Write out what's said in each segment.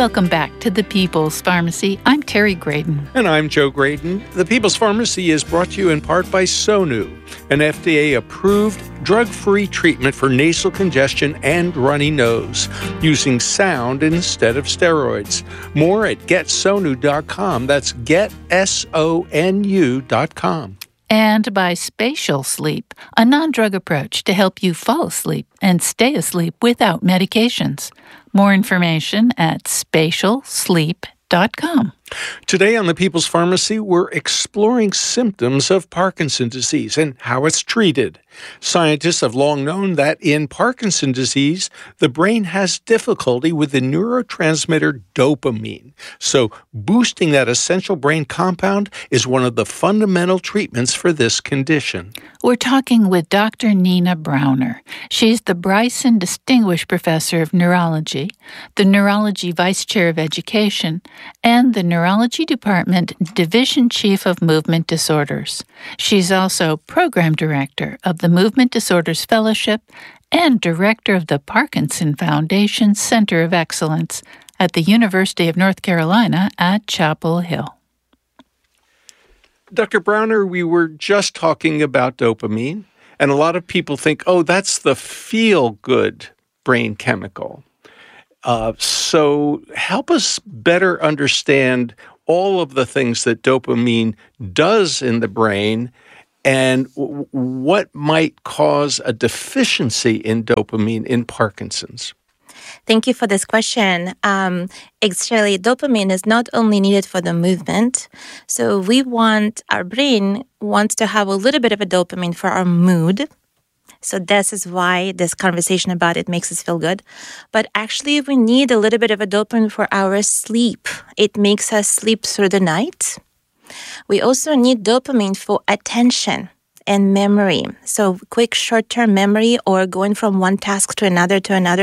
Welcome back to the People's Pharmacy. I'm Terry Graydon. And I'm Joe Graydon. The People's Pharmacy is brought to you in part by Sonu, an FDA-approved, drug-free treatment for nasal congestion and runny nose, using sound instead of steroids. More at getsonu.com. That's getsonu.com. And by Spatial Sleep, a non-drug approach to help you fall asleep and stay asleep without medications. More information at spatialsleep.com. Today on the People's Pharmacy, we're exploring symptoms of Parkinson's disease and how it's treated. Scientists have long known that in Parkinson's disease, the brain has difficulty with the neurotransmitter dopamine. So boosting that essential brain compound is one of the fundamental treatments for this condition. We're talking with Dr. Nina Browner. She's the Bryson Distinguished Professor of Neurology, the Neurology Vice Chair of Education, and the Neurology Department Division Chief of Movement Disorders. She's also Program Director of the Movement Disorders Fellowship and Director of the Parkinson Foundation Center of Excellence at the University of North Carolina at Chapel Hill. Dr. Browner, we were just talking about dopamine, and a lot of people think, oh, that's the feel-good brain chemical. So help us better understand all of the things that dopamine does in the brain and what might cause a deficiency in dopamine in Parkinson's. Thank you for this question. Actually, dopamine is not only needed for the movement. So our brain wants to have a little bit of a dopamine for our mood. So this is why this conversation about it makes us feel good. But actually, we need a little bit of a dopamine for our sleep. It makes us sleep through the night. We also need dopamine for attention and memory. So quick short-term memory or going from one task to another,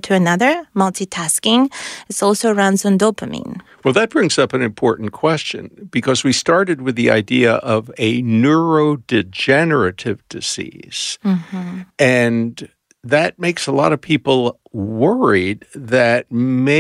multitasking, it also runs on dopamine. Well, that brings up an important question because we started with the idea of a neurodegenerative disease. Mm-hmm. And that makes a lot of people worried that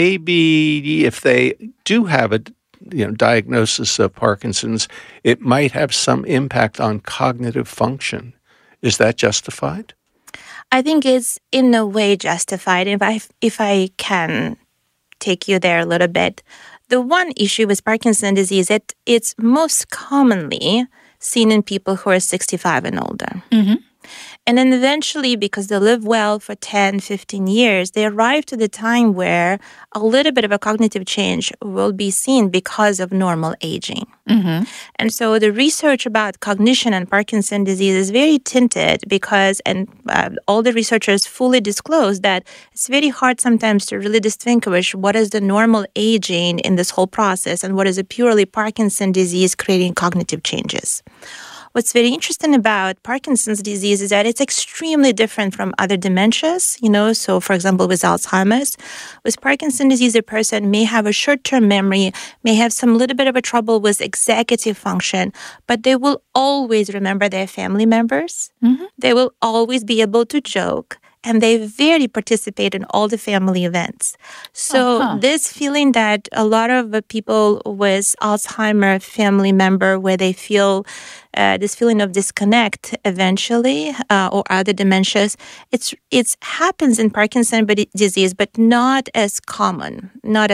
maybe if they do have a diagnosis of Parkinson's, it might have some impact on cognitive function. Is that justified? I think it's in a way justified. If I can take you there a little bit. The one issue with Parkinson's disease, it's most commonly seen in people who are 65 and older. Mm-hmm. And then eventually, because they live well for 10, 15 years, they arrive to the time where a little bit of a cognitive change will be seen because of normal aging. Mm-hmm. And so the research about cognition and Parkinson's disease is very tinted because, all the researchers fully disclose that it's very hard sometimes to really distinguish what is the normal aging in this whole process and what is a purely Parkinson's disease creating cognitive changes. What's very interesting about Parkinson's disease is that it's extremely different from other dementias, So, for example, with Alzheimer's, with Parkinson's disease, a person may have a short-term memory, may have some little bit of a trouble with executive function, but they will always remember their family members. Mm-hmm. They will always be able to joke. And they very participate in all the family events. So this feeling that a lot of people with Alzheimer's family member, where they feel this feeling of disconnect eventually, or other dementias, it happens in Parkinson's disease, but not as common.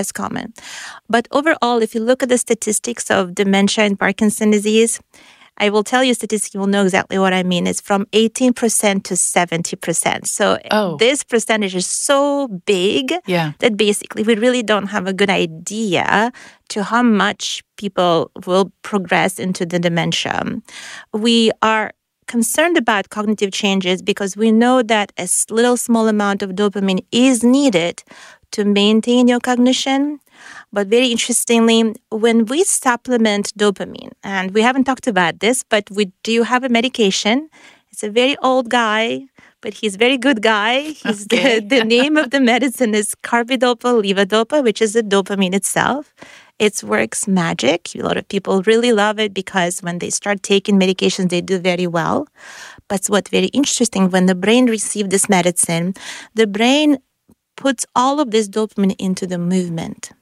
But overall, if you look at the statistics of dementia and Parkinson's disease, I will tell you statistics, you will know exactly what I mean. It's from 18% to 70%. So this percentage is so big that basically we really don't have a good idea to how much people will progress into the dementia. We are concerned about cognitive changes because we know that a little small amount of dopamine is needed to maintain your cognition. But very interestingly, when we supplement dopamine, and we haven't talked about this, but we do have a medication. It's a very old guy, but he's a very good guy. The name of the medicine is carbidopa levodopa, which is the dopamine itself. It works magic. A lot of people really love it because when they start taking medications, they do very well. But what's very interesting, when the brain receives this medicine, the brain puts all of this dopamine into the movement.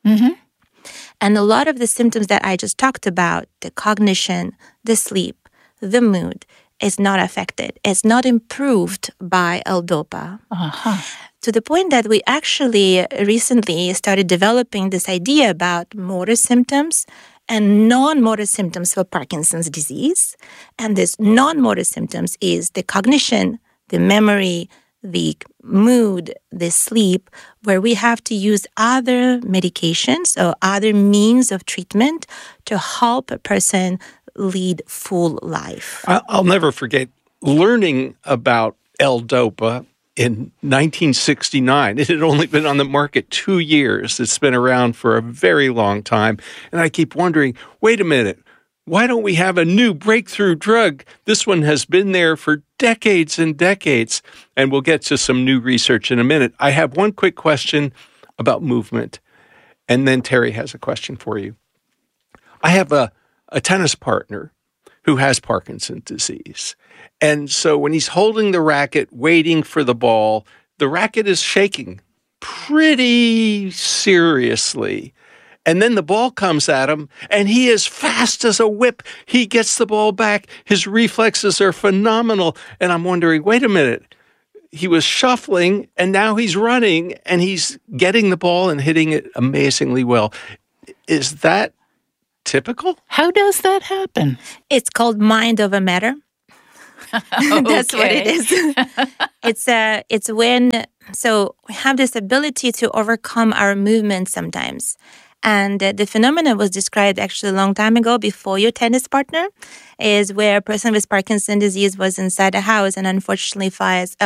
Mm-hmm. And a lot of the symptoms that I just talked about, the cognition, the sleep, the mood, is not affected. It's not improved by L-DOPA. Uh-huh. To the point that we actually recently started developing this idea about motor symptoms and non-motor symptoms for Parkinson's disease. And this non-motor symptoms is the cognition, the memory, the mood, the sleep, where we have to use other medications or other means of treatment to help a person lead full life. I'll never forget learning about L-DOPA in 1969. It had only been on the market 2 years. It's been around for a very long time. And I keep wondering, wait a minute, why don't we have a new breakthrough drug? This one has been there for decades and decades. And we'll get to some new research in a minute. I have one quick question about movement. And then Terry has a question for you. I have a tennis partner who has Parkinson's disease. And so when he's holding the racket, waiting for the ball, the racket is shaking pretty seriously. And then the ball comes at him, and he is fast as a whip. He gets the ball back. His reflexes are phenomenal. And I'm wondering, wait a minute. He was shuffling, and now he's running, and he's getting the ball and hitting it amazingly well. Is that typical? How does that happen? It's called mind over matter. That's what it is. It's when, so we have this ability to overcome our movement sometimes. And the phenomenon was described actually a long time ago before your tennis partner, is where a person with Parkinson's disease was inside a house, and unfortunately a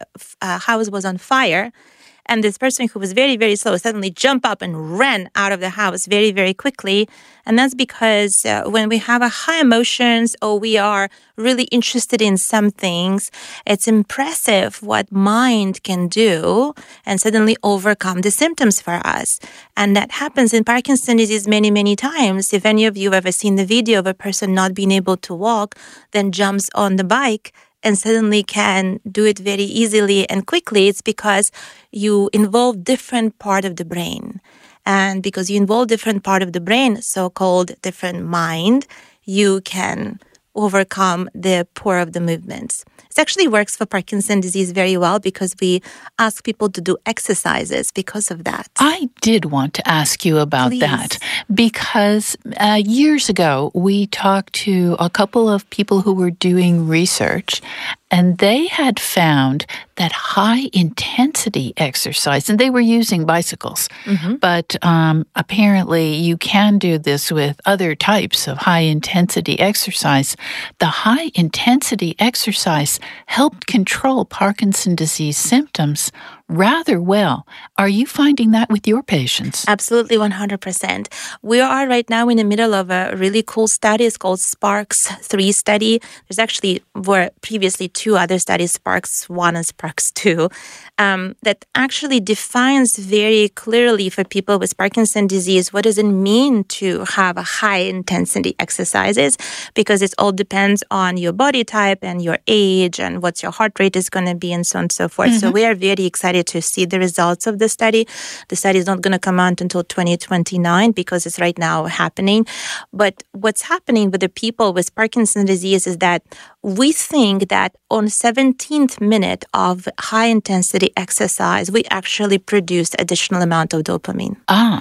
house was on fire. And this person who was very, very slow suddenly jumped up and ran out of the house very, very quickly. And that's because when we have a high emotions or we are really interested in some things, it's impressive what mind can do and suddenly overcome the symptoms for us. And that happens in Parkinson's disease many, many times. If any of you have ever seen the video of a person not being able to walk, then jumps on the bike and suddenly can do it very easily and quickly, it's because you involve different part of the brain. And because you involve different part of the brain, so-called different mind, you can overcome the poor of the movements. It actually works for Parkinson's disease very well because we ask people to do exercises because of that. I did want to ask you about that because years ago we talked to a couple of people who were doing research, and they had found that high-intensity exercise, and they were using bicycles, but apparently you can do this with other types of high-intensity exercise. The high-intensity exercise helped control Parkinson's disease symptoms rather well. Are you finding that with your patients? Absolutely, 100%. We are right now in the middle of a really cool study. It's called SPARKS-3 study. There's actually were previously 2 other studies, SPARKS-1 and SPARKS-2, that actually defines very clearly for people with Parkinson's disease what does it mean to have a high-intensity exercises, because it all depends on your body type and your age and what your heart rate is going to be and so on and so forth. So we are very excited to see the results of the study. The study is not going to come out until 2029 because it's right now happening. But what's happening with the people with Parkinson's disease is that we think that on 17th minute of high-intensity exercise, we actually produce additional amount of dopamine.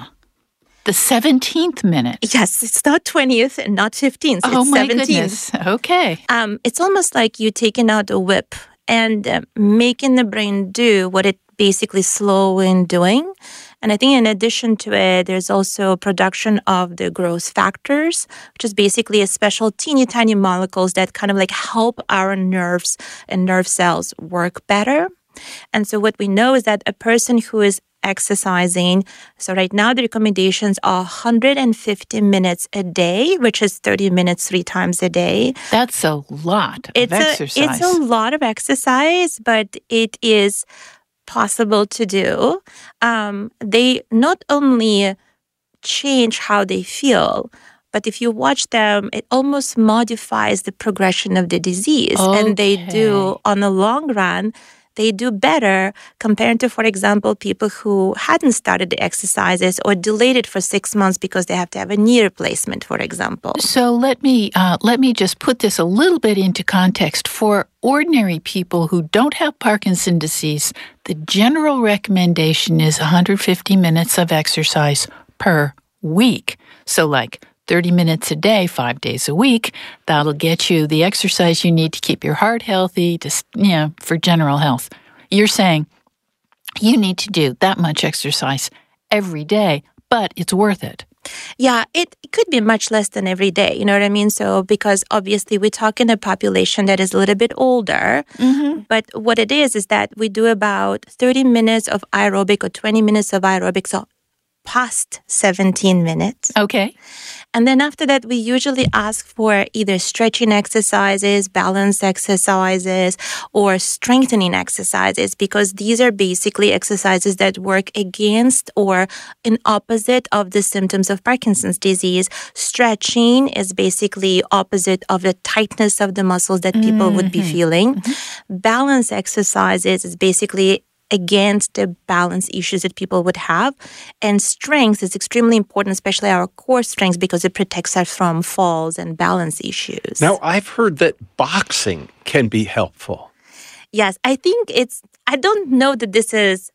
The 17th minute. Yes, it's not 20th and not 15th. Oh, it's my 17th. goodness. Okay. It's almost like you taking out a whip and making the brain do what it basically slow in doing. And I think in addition to it, there's also production of the growth factors, which is basically a special teeny tiny molecules that kind of like help our nerves and nerve cells work better. And so what we know is that a person who is exercising, so right now the recommendations are 150 minutes a day, which is 30 minutes 3 times a day. That's a lot of exercise. It's a lot of exercise, but it is possible to do. They not only change how they feel, but if you watch them, it almost modifies the progression of the disease. Okay. And they do, on the long run, they do better compared to, for example, people who hadn't started the exercises or delayed it for 6 months because they have to have a knee replacement, for example. So let me just put this a little bit into context. For ordinary people who don't have Parkinson's disease, the general recommendation is 150 minutes of exercise per week. So like 30 minutes a day, 5 days a week, that'll get you the exercise you need to keep your heart healthy, for general health. You're saying you need to do that much exercise every day, but it's worth it. Yeah, it could be much less than every day, you know what I mean? So, because obviously we talk in a population that is a little bit older, but what it is that we do about 30 minutes of aerobic or 20 minutes of aerobic, so past 17 minutes. Okay. And then after that, we usually ask for either stretching exercises, balance exercises, or strengthening exercises, because these are basically exercises that work against or in opposite of the symptoms of Parkinson's disease. Stretching is basically opposite of the tightness of the muscles that people would be feeling. Balance exercises is basically against the balance issues that people would have. And strength is extremely important, especially our core strength, because it protects us from falls and balance issues. Now, I've heard that boxing can be helpful. Yes, I don't know that this is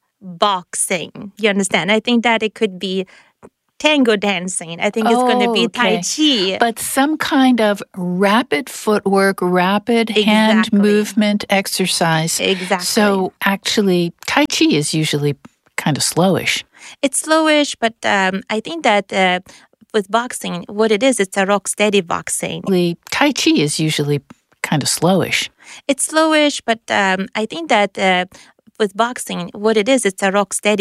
boxing. You understand? I think that it could be tango dancing. I think it's going to be Tai Chi. But some kind of rapid footwork, rapid hand movement exercise. Exactly. So actually, Tai Chi is usually kind of slowish. It's slowish, but I think that with boxing, what it is, it's a rock steady boxing. Tai Chi is usually kind of slowish. It's slowish, but I think that with boxing, what it is, it's a rock steady